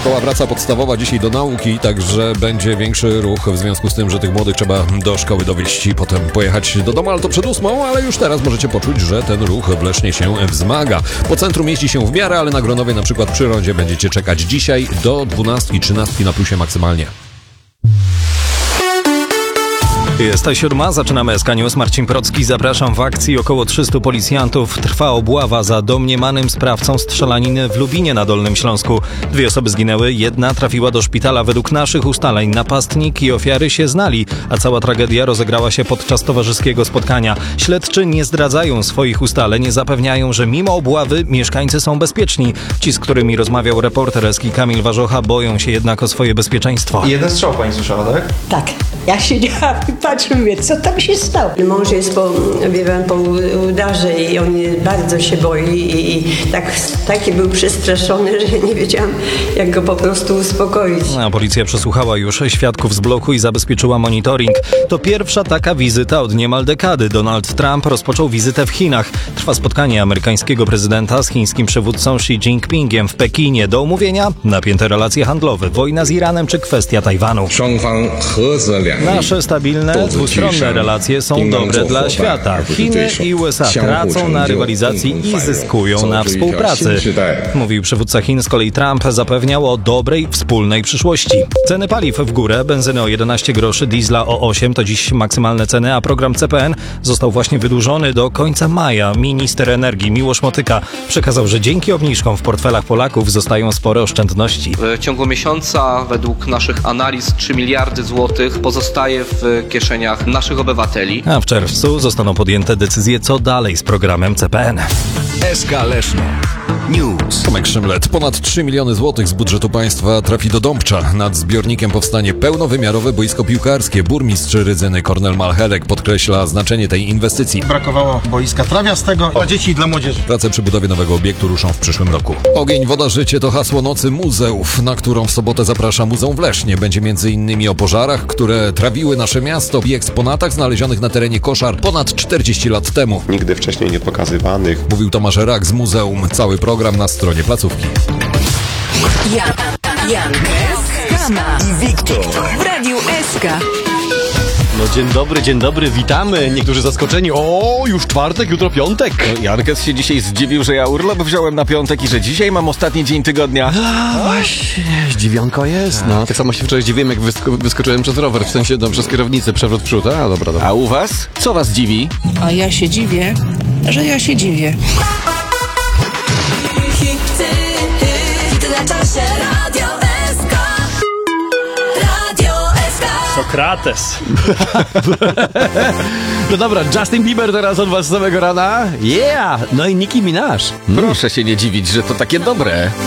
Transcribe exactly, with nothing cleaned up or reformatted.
Szkoła wraca podstawowa dzisiaj do nauki, także będzie większy ruch w związku z tym, że tych młodych trzeba do szkoły dowieźć i potem pojechać do domu, ale to przed ósmą, ale już teraz możecie poczuć, że ten ruch w Lesznie się wzmaga. Po centrum jeździ się w miarę, ale na Gronowie na przykład przy rondzie będziecie czekać dzisiaj do dwunastki, trzynastki na plusie maksymalnie. Jest ta siódma, zaczynamy S K News. Marcin Procki, zapraszam. W akcji około trzystu policjantów trwa obława za domniemanym sprawcą strzelaniny w Lubinie na Dolnym Śląsku. Dwie osoby zginęły, jedna trafiła do szpitala. Według naszych ustaleń napastnik i ofiary się znali, a cała tragedia rozegrała się podczas towarzyskiego spotkania. Śledczy nie zdradzają swoich ustaleń, zapewniają, że mimo obławy mieszkańcy są bezpieczni. Ci, z którymi rozmawiał reporter S K Kamil Warzocha, boją się jednak o swoje bezpieczeństwo. Jeden strzał pani słyszała, tak? Tak. Ja siedziałam i patrzę, mówię, co tam się stało? Mąż jest po, wie pan, po udarze i on bardzo się boi i, i tak, taki był przestraszony, że nie wiedziałam, jak go po prostu uspokoić. A policja przesłuchała już świadków z bloku i zabezpieczyła monitoring. To pierwsza taka wizyta od niemal dekady. Donald Trump rozpoczął wizytę w Chinach. Trwa spotkanie amerykańskiego prezydenta z chińskim przywódcą Xi Jinpingiem w Pekinie. Do omówienia napięte relacje handlowe, wojna z Iranem czy kwestia Tajwanu. Nasze stabilne, dwustronne relacje są dobre dla świata. Chiny i U S A tracą na rywalizacji i zyskują na współpracy. Mówił przywódca Chin. Z kolei Trump zapewniał o dobrej wspólnej przyszłości. Ceny paliw w górę, benzyny o jedenaście groszy, diesla o osiem, to dziś maksymalne ceny, a program C P N został właśnie wydłużony do końca maja. Minister energii Miłosz Motyka przekazał, że dzięki obniżkom w portfelach Polaków zostają spore oszczędności. W ciągu miesiąca według naszych analiz trzy miliardy złotych pozostaje w kieszeniach naszych obywateli. A w czerwcu zostaną podjęte decyzje, co dalej z programem C P N. S K Leszno News. Tomek Szymlet. Ponad trzy miliony złotych z budżetu państwa trafi do Dąbcza. Nad zbiornikiem powstanie pełnowymiarowe boisko piłkarskie. Burmistrz Rydzyny Kornel Malcherek podkreśla znaczenie tej inwestycji. Brakowało boiska trawiastego dla dzieci i dla młodzieży. Prace przy budowie nowego obiektu ruszą w przyszłym roku. Ogień, woda, życie to hasło Nocy Muzeów, na którą w sobotę zaprasza Muzeum w Lesznie. Będzie między innymi o pożarach, które trawiły nasze miasto i eksponatach znalezionych na terenie koszar ponad czterdzieści lat temu. Nigdy wcześniej nie pokazywanych. Mówił Tomasz Rak z muzeum. Cały program na stronie placówki. Jan, Jan, Skama i Wiktor w Radiu S K. No dzień dobry, dzień dobry, witamy. Niektórzy zaskoczeni. O, już czwartek, jutro piątek. No, Jankes się dzisiaj zdziwił, że ja urlop wziąłem na piątek i że dzisiaj mam ostatni dzień tygodnia. A, właśnie, zdziwionko jest. No, tak samo się wczoraj zdziwiłem, jak wysko- wyskoczyłem przez rower, w sensie, no, przez kierownicę, przewrót przód. A, dobra, dobra. A u was? Co was dziwi? A ja się dziwię, że ja się dziwię. Sokrates. No dobra, Justin Bieber teraz od was z samego rana. Yeah! No i Nicki Minaj. Proszę się nie dziwić, że to takie dobre.